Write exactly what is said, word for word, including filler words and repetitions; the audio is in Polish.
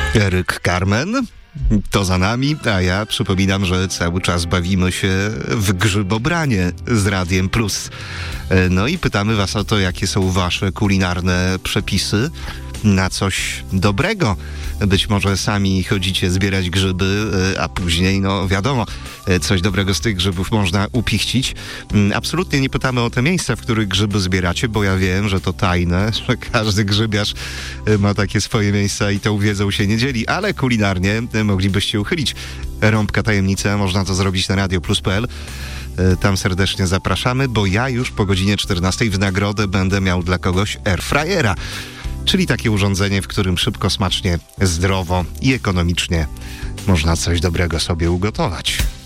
Eryk Carmen. To za nami, a ja przypominam, że cały czas bawimy się w grzybobranie z Radiem Plus. No i pytamy was o to, jakie są wasze kulinarne przepisy na coś dobrego. Być może sami chodzicie zbierać grzyby, a później, no wiadomo, coś dobrego z tych grzybów można upichcić. Absolutnie nie pytamy o te miejsca, w których grzyby zbieracie, bo ja wiem, że to tajne, że każdy grzybiarz ma takie swoje miejsca i tą wiedzą się nie dzieli, ale kulinarnie moglibyście uchylić rąbka tajemnicy, można to zrobić na radio plus kropka p l. Tam serdecznie zapraszamy, bo ja już po godzinie czternastej w nagrodę będę miał dla kogoś airfryera. Czyli takie urządzenie, w którym szybko, smacznie, zdrowo i ekonomicznie można coś dobrego sobie ugotować.